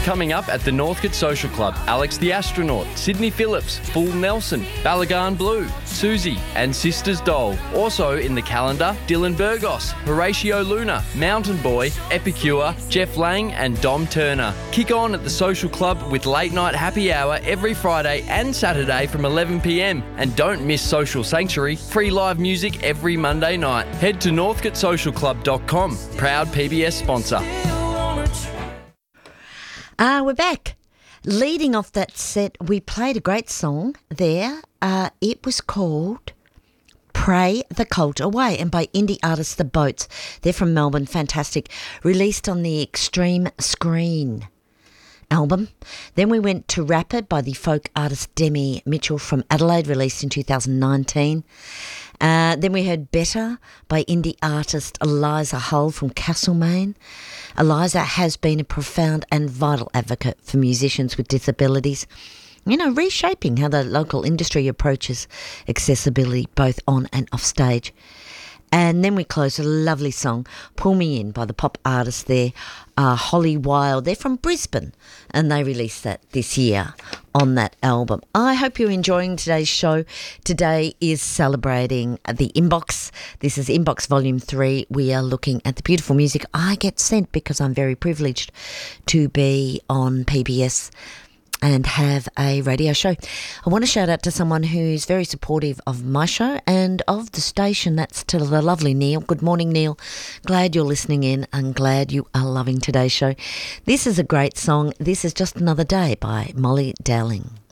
Coming up at the Northcote Social Club, Alex the Astronaut, Sydney Phillips, Full Nelson, Balagan Blue, Susie and Sisters Doll. Also in the calendar, Dylan Burgos, Horatio Luna, Mountain Boy, Epicure, Jeff Lang and Dom Turner. Kick on at the Social Club with late night happy hour every Friday and Saturday from 11 p.m. And don't miss Social Sanctuary, free live music every Monday night. Head to northcotesocialclub.com, proud PBS sponsor. We're back. Leading off that set, we played a great song there. It was called Pray the Cult Away, and by indie artist The Boats. They're from Melbourne, fantastic. Released on the Extreme Screen album. Then we went to Rapid by the folk artist Demi Mitchell from Adelaide, released in 2019. Then we heard Better by indie artist Eliza Hull from Castlemaine. Eliza has been a profound and vital advocate for musicians with disabilities, you know, reshaping how the local industry approaches accessibility both on and off stage. And then we closed with a lovely song, Pull Me In, by the pop artist there, Holly Wild. They're from Brisbane, and they released that this year on that album. I hope you're enjoying today's show. Today is celebrating the Inbox. This is Inbox Volume 3. We are looking at the beautiful music I get sent because I'm very privileged to be on PBS and have a radio show. I want to shout out to someone who's very supportive of my show and of the station. That's to the lovely Neil. Good morning, Neil. Glad you're listening in and glad you are loving today's show. This is a great song. This is Just Another Day by Molly Dowling.